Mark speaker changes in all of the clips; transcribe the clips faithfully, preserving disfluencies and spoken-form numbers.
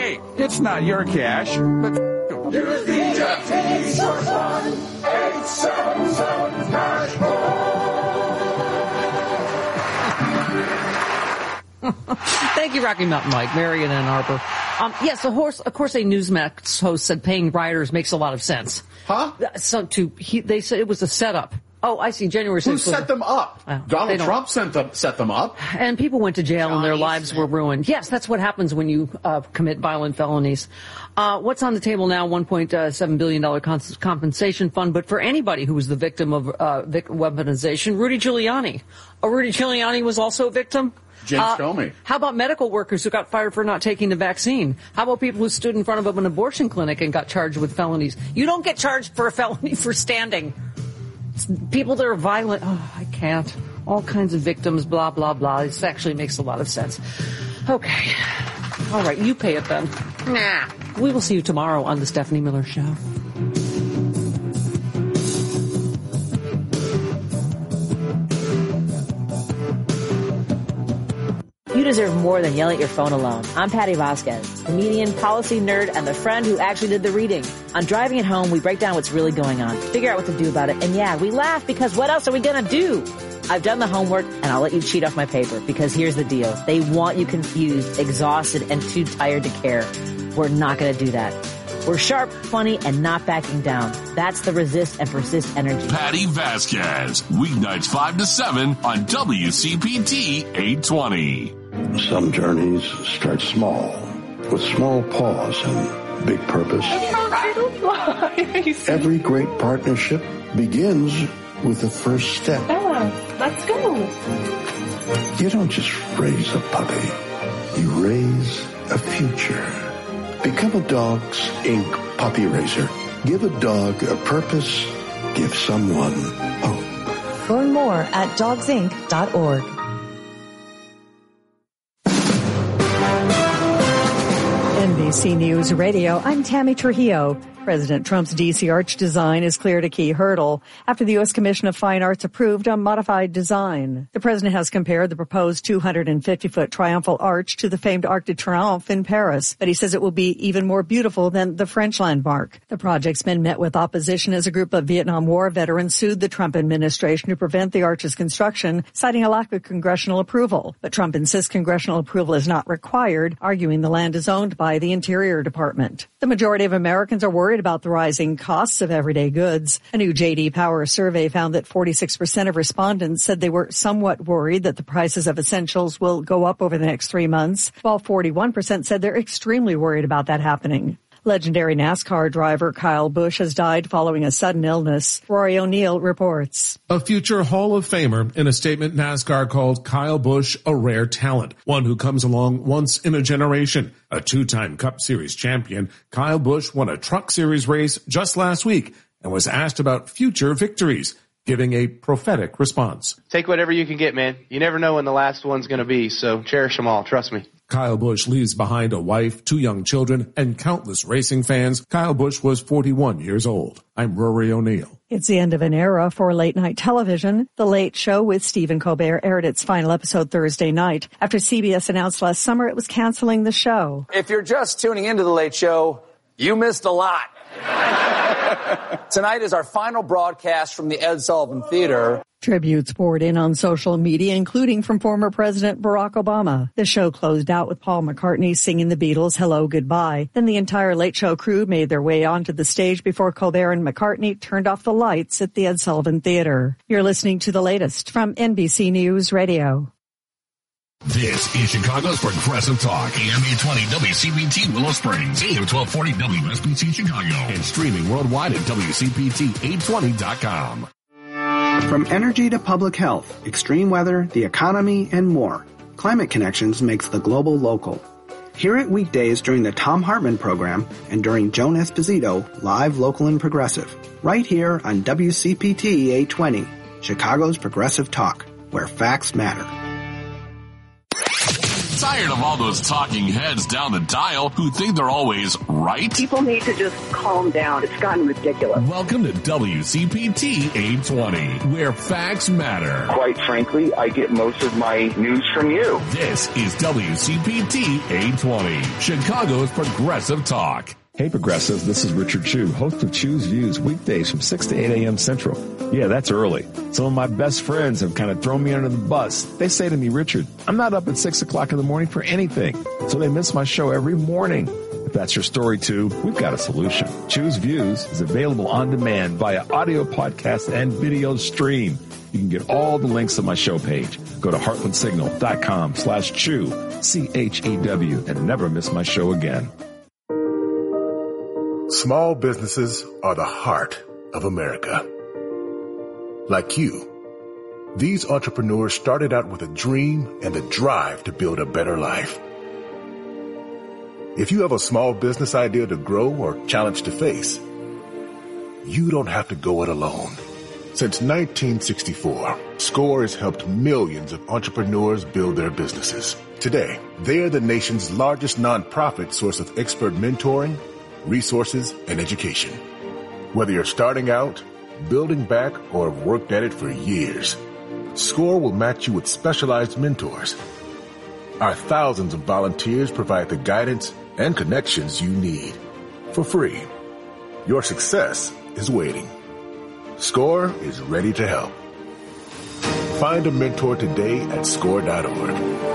Speaker 1: Hey, it's not your cash, but
Speaker 2: use the Jeff T source one eight seven seven hash.
Speaker 3: Thank you, Rocky Mountain Mike, Marion and Harper. Um, yes, of course, of course, a Newsmax host said paying rioters makes a lot of sense.
Speaker 4: Huh?
Speaker 3: So to he, they said it was a setup. Oh, I see. January sixth.
Speaker 4: Who set them up?
Speaker 3: Well,
Speaker 4: Donald Trump sent them, set them up.
Speaker 3: And people went to jail
Speaker 4: Johnny
Speaker 3: and their lives
Speaker 4: Smith.
Speaker 3: were ruined. Yes, that's what happens when you uh, commit violent felonies. Uh, what's on the table now? one point seven billion dollars cons- compensation fund. But for anybody who was the victim of uh, vic- weaponization, Rudy Giuliani. Oh, Rudy Giuliani was also a victim?
Speaker 4: James
Speaker 3: uh,
Speaker 4: Comey.
Speaker 3: How about medical workers who got fired for not taking the vaccine? How about people who stood in front of an abortion clinic and got charged with felonies? You don't get charged for a felony for standing. It's people that are violent. Oh, I can't. All kinds of victims, blah, blah, blah. This actually makes a lot of sense. Okay. All right, you pay it then. Nah. We will see you tomorrow on the Stephanie Miller Show.
Speaker 5: You deserve more than yelling at your phone alone. I'm Patty Vasquez, comedian, policy nerd, and the friend who actually did the reading. On Driving It Home, we break down what's really going on, figure out what to do about it, and yeah, we laugh because what else are we gonna do? I've done the homework, and I'll let you cheat off my paper because here's the deal. They want you confused, exhausted, and too tired to care. We're not gonna do that. We're sharp, funny, and not backing down. That's the resist and persist energy.
Speaker 6: Patty Vasquez, weeknights five to seven on W C P T eight twenty.
Speaker 7: Some journeys start small, with small pause and big purpose. Every great partnership begins with the first step.
Speaker 8: Oh, let's go.
Speaker 7: You don't just raise a puppy. You raise a future. Become a Dogs Incorporated puppy raiser. Give a dog a purpose. Give someone hope.
Speaker 9: Learn more at dogs inc dot org. N B C News Radio, I'm Tammy Trujillo. President Trump's D C arch design has cleared a key hurdle after the U S Commission of Fine Arts approved a modified design. The president has compared the proposed two hundred fifty foot triumphal arch to the famed Arc de Triomphe in Paris, but he says it will be even more beautiful than the French landmark. The project's been met with opposition as a group of Vietnam War veterans sued the Trump administration to prevent the arch's construction, citing a lack of congressional approval. But Trump insists congressional approval is not required, arguing the land is owned by the Interior Department. The majority of Americans are worried about the rising costs of everyday goods. A new J D Power survey found that forty-six percent of respondents said they were somewhat worried that the prices of essentials will go up over the next three months, while forty-one percent said they're extremely worried about that happening. Legendary NASCAR driver Kyle Busch has died following a sudden illness. Rory O'Neill reports.
Speaker 10: A future Hall of Famer. In a statement, NASCAR called Kyle Busch a rare talent, one who comes along once in a generation. A two-time Cup Series champion, Kyle Busch won a Truck Series race just last week and was asked about future victories, giving a prophetic response.
Speaker 11: Take whatever you can get, man. You never know when the last one's going to be, so cherish them all. Trust me.
Speaker 10: Kyle Busch leaves behind a wife, two young children, and countless racing fans. Kyle Busch was forty-one years old. I'm Rory O'Neill.
Speaker 9: It's the end of an era for late-night television. The Late Show with Stephen Colbert aired its final episode Thursday night after C B S announced last summer it was canceling the show.
Speaker 12: If you're just tuning into The Late Show, you missed a lot. Tonight is our final broadcast from the Ed Sullivan Theater.
Speaker 9: Tributes poured in on social media, including from former President Barack Obama. The show closed out with Paul McCartney singing the Beatles' Hello, Goodbye. Then the entire Late Show crew made their way onto the stage before Colbert and McCartney turned off the lights at the Ed Sullivan Theater. You're listening to the latest from N B C News Radio.
Speaker 6: This is Chicago's Progressive Talk, A M eight twenty W C P T Willow Springs, A M twelve forty W S B C Chicago, and streaming worldwide at W C P T eight twenty dot com.
Speaker 13: From energy to public health, extreme weather, the economy, and more, Climate Connections makes the global local. Hear it weekdays during the Tom Hartman program and during Joan Esposito, live, local, and progressive, right here on W C P T eight twenty, Chicago's Progressive Talk, where facts matter.
Speaker 6: Tired of all those talking heads down the dial who think they're always right?
Speaker 8: People need to just calm down. It's gotten ridiculous.
Speaker 6: Welcome to W C P T eight twenty, where facts matter.
Speaker 14: Quite frankly, I get most of my news from you.
Speaker 6: This is W C P T eight twenty, Chicago's Progressive Talk.
Speaker 15: Hey Progressive, this is Richard Chu, host of Chu's Views, weekdays from six to eight a.m. Central. Yeah, that's early. Some of my best friends have kind of thrown me under the bus. They say to me, Richard, I'm not up at six o'clock in the morning for anything. So they miss my show every morning. If that's your story too, we've got a solution. Chu's Views is available on demand via audio podcast and video stream. You can get all the links on my show page. Go to heartlandsignal.com slash chew, C H E W, and never miss my show again.
Speaker 16: Small businesses are the heart of America. Like you, these entrepreneurs started out with a dream and the drive to build a better life. If you have a small business idea to grow or challenge to face, you don't have to go it alone. Since nineteen sixty-four, SCORE has helped millions of entrepreneurs build their businesses. Today, they are the nation's largest nonprofit source of expert mentoring, resources, and education. Whether you're starting out, building back, or have worked at it for years, SCORE will match you with specialized mentors. Our thousands of volunteers provide the guidance and connections you need for free. Your success is waiting. SCORE is ready to help. Find a mentor today at score dot org.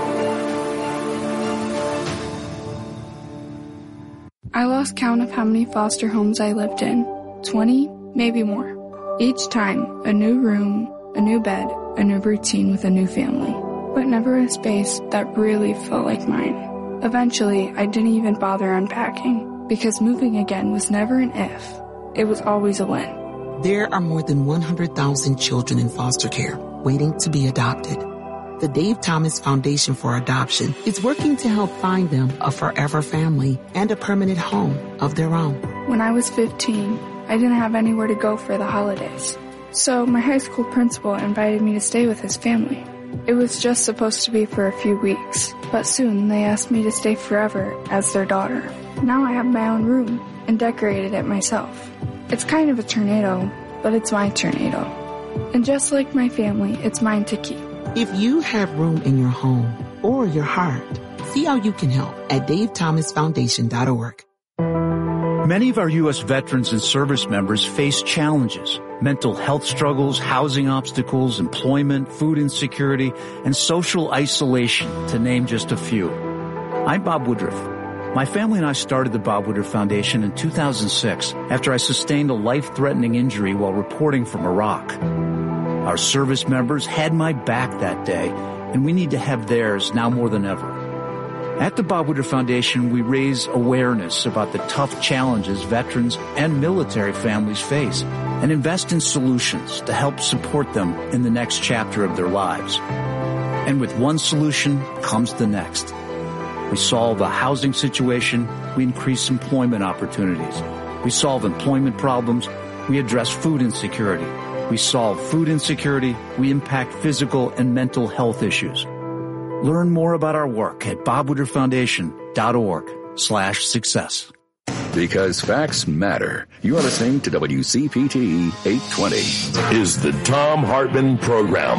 Speaker 17: I lost count of how many foster homes I lived in. twenty, maybe more. Each time, a new room, a new bed, a new routine with a new family. But never a space that really felt like mine. Eventually, I didn't even bother unpacking, because moving again was never an if. It was always a when.
Speaker 18: There are more than one hundred thousand children in foster care waiting to be adopted. The Dave Thomas Foundation for Adoption is working to help find them a forever family and a permanent home of their own.
Speaker 17: When I was fifteen, I didn't have anywhere to go for the holidays. So my high school principal invited me to stay with his family. It was just supposed to be for a few weeks, but soon they asked me to stay forever as their daughter. Now I have my own room and decorated it myself. It's kind of a tornado, but it's my tornado. And just like my family, it's mine to keep.
Speaker 18: If you have room in your home or your heart, see how you can help at dave thomas foundation dot org.
Speaker 19: Many of our U S veterans and service members face challenges, mental health struggles, housing obstacles, employment, food insecurity, and social isolation, to name just a few. I'm Bob Woodruff. My family and I started the Bob Woodruff Foundation in two thousand six after I sustained a life-threatening injury while reporting from Iraq. Our service members had my back that day, and we need to have theirs now more than ever. At the Bob Woodruff Foundation, we raise awareness about the tough challenges veterans and military families face and invest in solutions to help support them in the next chapter of their lives. And with one solution comes the next. We solve a housing situation, we increase employment opportunities. We solve employment problems, we address food insecurity. We solve food insecurity, we impact physical and mental health issues. Learn more about our work at bob woodruff foundation dot org slash success.
Speaker 20: Because facts matter. You're listening to W C P T eight twenty.
Speaker 6: Is the Thom Hartmann Program.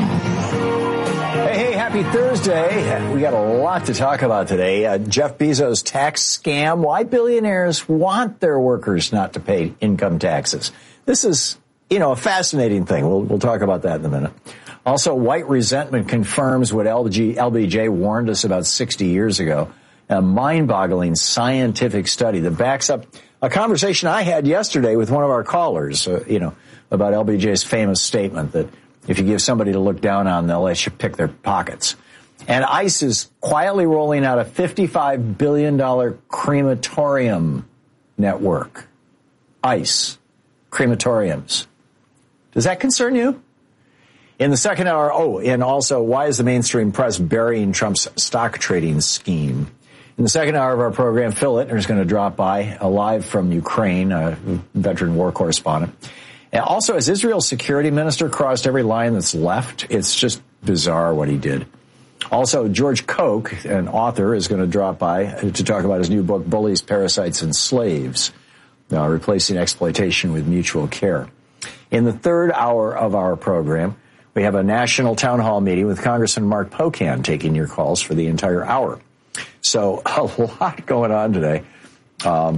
Speaker 21: Hey, hey, happy Thursday. We got a lot to talk about today. Uh, Jeff Bezos' tax scam, why billionaires want their workers not to pay income taxes. This is, you know, a fascinating thing. We'll, we'll talk about that in a minute. Also, white resentment confirms what L B J warned us about sixty years ago. A mind-boggling scientific study that backs up a conversation I had yesterday with one of our callers, uh, you know, about L B J's famous statement that if you give somebody to look down on, they'll let you pick their pockets. And ICE is quietly rolling out a fifty-five billion dollars crematorium network. ICE. Crematoriums. Does that concern you? In the second hour, oh, and also, why is the mainstream press burying Trump's stock trading scheme? In the second hour of our program, Phil Ittner is going to drop by, uh, live from Ukraine, a veteran war correspondent. And also, as Israel's security minister crossed every line that's left, it's just bizarre what he did. Also, George Koch, an author, is going to drop by to talk about his new book, Bullies, Parasites, and Slaves, uh, Replacing Exploitation with Mutual Care. In the third hour of our program, we have a national town hall meeting with Congressman Mark Pocan taking your calls for the entire hour. So a lot going on today. Um,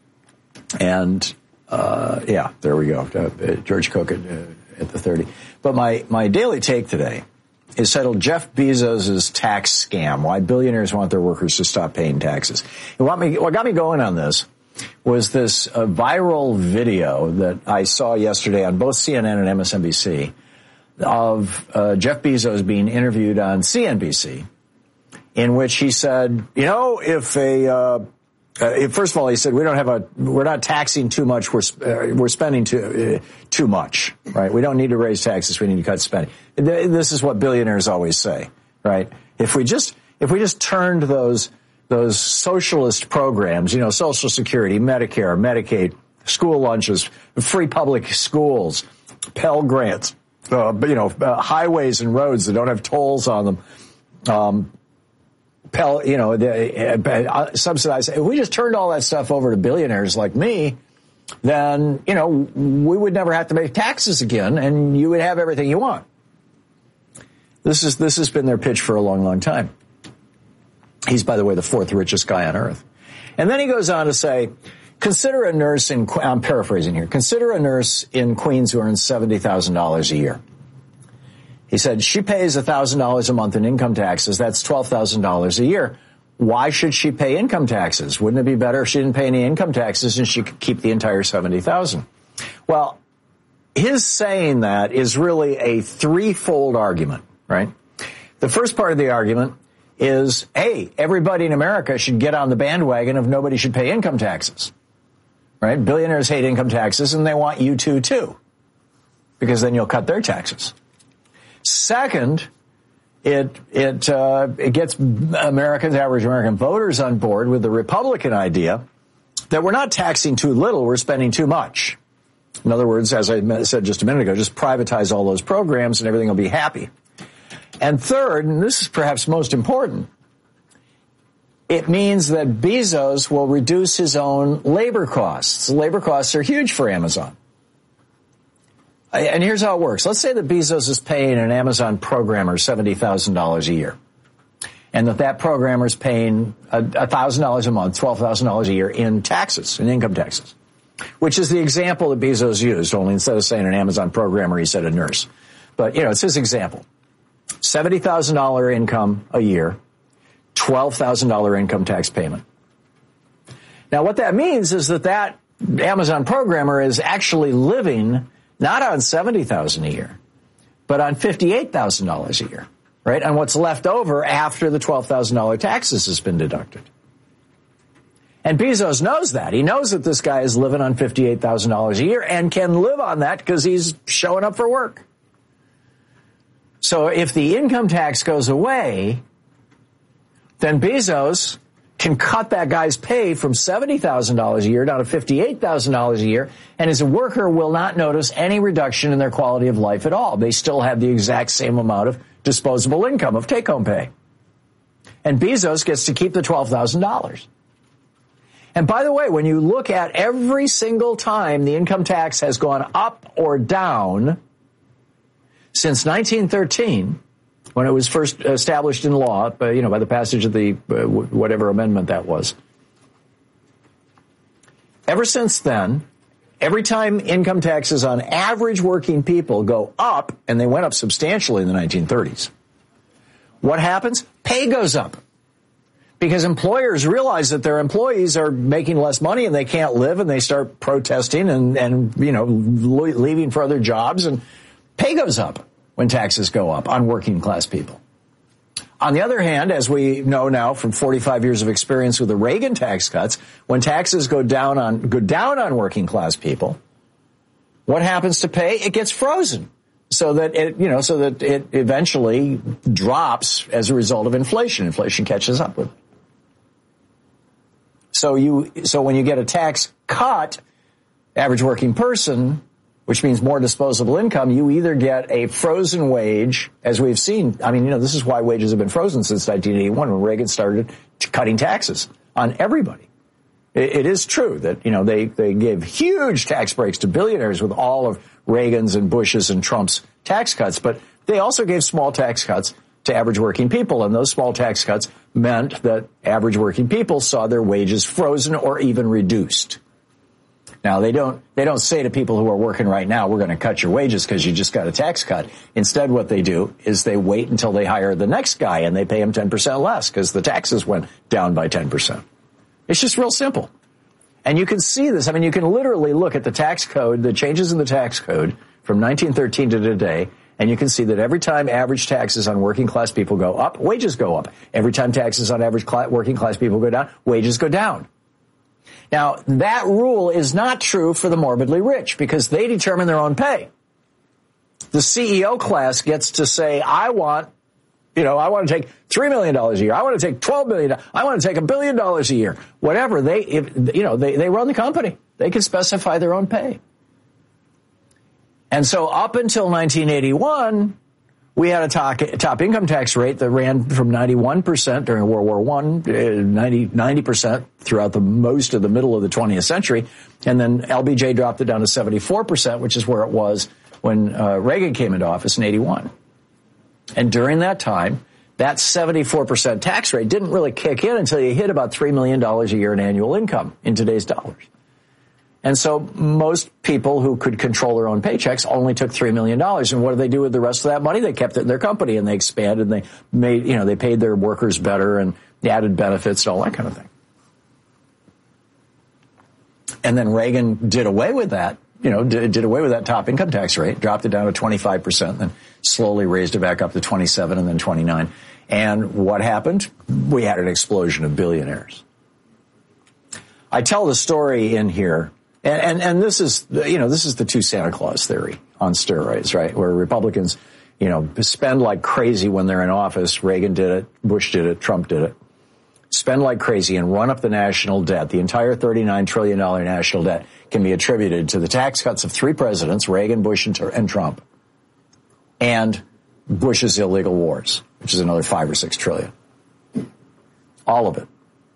Speaker 21: and, uh, yeah, there we go. Uh, George Koch at, uh, at the thirty. But my, my daily take today is titled Jeff Bezos' Tax Scam, Why Billionaires Want Their Workers to Stop Paying Taxes. And what, me, what got me going on this was this uh, viral video that I saw yesterday on both C N N and M S N B C of uh, Jeff Bezos being interviewed on C N B C, in which he said, you know, if a, uh, uh, first of all, he said, we don't have a, we're not taxing too much, we're, uh, we're spending too, uh, too much, right? We don't need to raise taxes, we need to cut spending. This is what billionaires always say, right? If we just, if we just turned those, those socialist programs, you know, Social Security, Medicare, Medicaid, school lunches, free public schools, Pell Grants, uh, you know, uh, highways and roads that don't have tolls on them, um, Pell, you know, the, uh, subsidized. If we just turned all that stuff over to billionaires like me, then, you know, we would never have to pay taxes again, and you would have everything you want. This is, this has been their pitch for a long, long time. He's, by the way, the fourth richest guy on earth. And then he goes on to say, consider a nurse in, I'm paraphrasing here, consider a nurse in Queens who earns seventy thousand dollars a year. He said, she pays one thousand dollars a month in income taxes. That's twelve thousand dollars a year. Why should she pay income taxes? Wouldn't it be better if she didn't pay any income taxes and she could keep the entire seventy thousand dollars? Well, his saying that is really a threefold argument, right? The first part of the argument is, hey, everybody in America should get on the bandwagon of nobody should pay income taxes, right? Billionaires hate income taxes and they want you to too, because then you'll cut their taxes. Second, it it uh, it gets Americans, average American voters on board with the Republican idea that we're not taxing too little, we're spending too much. In other words, as I said just a minute ago, just privatize all those programs and everything will be happy. And third, and this is perhaps most important, it means that Bezos will reduce his own labor costs. Labor costs are huge for Amazon. And here's how it works. Let's say that Bezos is paying an Amazon programmer seventy thousand dollars a year, and that that programmer is paying one thousand dollars a month, twelve thousand dollars a year in taxes, in income taxes, which is the example that Bezos used, only instead of saying an Amazon programmer, he said a nurse. But, you know, it's his example. seventy thousand dollars income a year, twelve thousand dollars income tax payment. Now, what that means is that that Amazon programmer is actually living not on seventy thousand dollars a year, but on fifty-eight thousand dollars a year, right? On what's left over after the twelve thousand dollars taxes has been deducted. And Bezos knows that. He knows that this guy is living on fifty-eight thousand dollars a year and can live on that because he's showing up for work. So if the income tax goes away, then Bezos can cut that guy's pay from seventy thousand dollars a year down to fifty-eight thousand dollars a year, and his worker will not notice any reduction in their quality of life at all. They still have the exact same amount of disposable income, of take-home pay. And Bezos gets to keep the twelve thousand dollars. And by the way, when you look at every single time the income tax has gone up or down since nineteen thirteen, when it was first established in law, uh, you know, by the passage of the uh, whatever amendment that was. Ever since then, every time income taxes on average working people go up, and they went up substantially in the nineteen thirties, what happens? Pay goes up. Because employers realize that their employees are making less money and they can't live, and they start protesting and, and you know, leaving for other jobs, and pay goes up when taxes go up on working class people. On the other hand, as we know now from forty-five years of experience with the Reagan tax cuts, when taxes go down on go down on working class people, what happens to pay? It gets frozen, so that it you know so that it eventually drops as a result of inflation. Inflation catches up with it. So you so when you get a tax cut, average working person which means more disposable income, you either get a frozen wage, as we've seen. I mean, you know, this is why wages have been frozen since nineteen eighty-one when Reagan started cutting taxes on everybody. It, it is true that, you know, they, they gave huge tax breaks to billionaires with all of Reagan's and Bush's and Trump's tax cuts, but they also gave small tax cuts to average working people, and those small tax cuts meant that average working people saw their wages frozen or even reduced. Now, they don't they don't say to people who are working right now, we're going to cut your wages because you just got a tax cut. Instead, what they do is they wait until they hire the next guy and they pay him ten percent less because the taxes went down by ten percent. It's just real simple. And you can see this. I mean, you can literally look at the tax code, the changes in the tax code from nineteen thirteen to today, and you can see that every time average taxes on working class people go up, wages go up. Every time taxes on average cl- working class people go down, wages go down. Now, that rule is not true for the morbidly rich because they determine their own pay. The C E O class gets to say, I want, you know, I want to take three million dollars a year. I want to take twelve million dollars. I want to take a billion dollars a year. Whatever. They, if, you know, they, they run the company. They can specify their own pay. And so up until nineteen eighty-one, we had a top, top income tax rate that ran from ninety-one percent during World War One, ninety, ninety percent throughout the most of the middle of the twentieth century. And then L B J dropped it down to seventy-four percent, which is where it was when uh, Reagan came into office in eighty-one. And during that time, that seventy-four percent tax rate didn't really kick in until you hit about three million dollars a year in annual income in today's dollars. And so most people who could control their own paychecks only took three million dollars. And what did they do with the rest of that money? They kept it in their company and they expanded and they made, you know, they paid their workers better and they added benefits and all that kind of thing. And then Reagan did away with that, you know, did, did away with that top income tax rate, dropped it down to twenty-five percent, then slowly raised it back up to twenty-seven and then twenty-nine. And what happened? We had an explosion of billionaires. I tell the story in here. And, and, and this is, you know, this is the two Santa Claus theory on steroids, right? Where Republicans, you know, spend like crazy when they're in office. Reagan did it. Bush did it. Trump did it. Spend like crazy and run up the national debt. The entire thirty-nine trillion dollars national debt can be attributed to the tax cuts of three presidents, Reagan, Bush, and, and Trump, and Bush's illegal wars, which is another five or six trillion. All of it.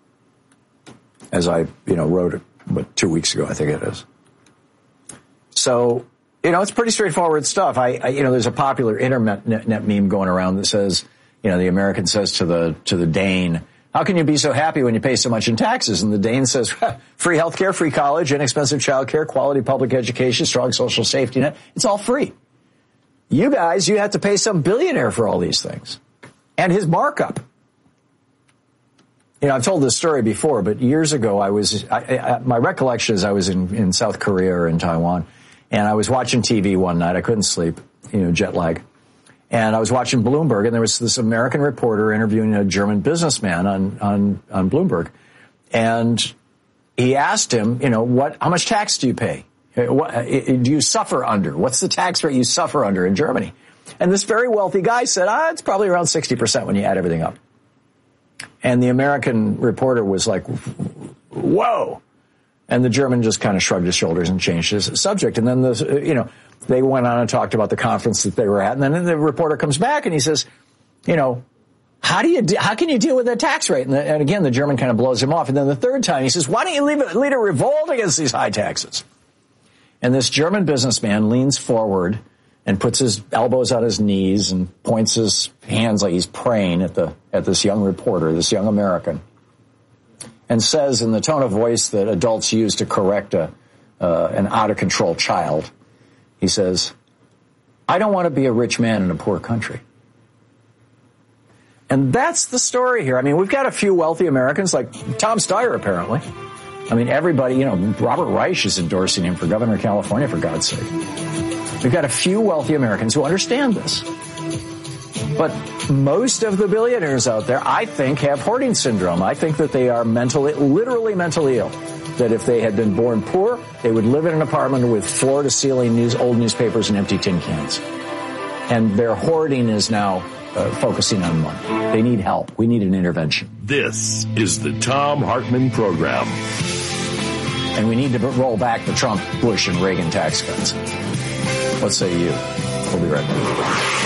Speaker 21: As I, you know, wrote it. But two weeks ago, I think it is. So, you know, it's pretty straightforward stuff. I, I you know, there's a popular internet net, net meme going around that says, you know, the American says to the to the Dane, how can you be so happy when you pay so much in taxes? And the Dane says, free health care, free college, inexpensive child care, quality public education, strong social safety net. It's all free. You guys, you have to pay some billionaire for all these things. And his markup. You know, I've told this story before, but years ago, I was, I, I, my recollection is I was in, in South Korea or in Taiwan, and I was watching T V one night. I couldn't sleep, you know, jet lag. And I was watching Bloomberg, and there was this American reporter interviewing a German businessman on, on, on Bloomberg. And he asked him, you know, what, how much tax do you pay? What, do you suffer under? What's the tax rate you suffer under in Germany? And this very wealthy guy said, ah, it's probably around sixty percent when you add everything up. And the American reporter was like, whoa. And the German just kind of shrugged his shoulders and changed his subject. And then, the, you know, they went on and talked about the conference that they were at. And then the reporter comes back and he says, you know, how do you, de- how can you deal with that tax rate? And, the, and again, the German kind of blows him off. And then the third time he says, why don't you leave it, lead a revolt against these high taxes? And this German businessman leans forward and puts his elbows on his knees and points his hands like he's praying at the at this young reporter, this young American, and says in the tone of voice that adults use to correct a uh, an out-of-control child, he says, I don't want to be a rich man in a poor country. And that's the story here. I mean, we've got a few wealthy Americans, like Tom Steyer, apparently. I mean, everybody, you know, Robert Reich is endorsing him for governor of California, for God's sake. We've got a few wealthy Americans who understand this. But most of the billionaires out there, I think, have hoarding syndrome. I think that they are mentally, literally mentally ill. That if they had been born poor, they would live in an apartment with floor-to-ceiling news, old newspapers and empty tin cans. And their hoarding is now uh, focusing on money. They need help. We need an intervention.
Speaker 6: This is the Thom Hartmann Program.
Speaker 21: And we need to roll back the Trump, Bush, and Reagan tax cuts. What say you? We'll be right back.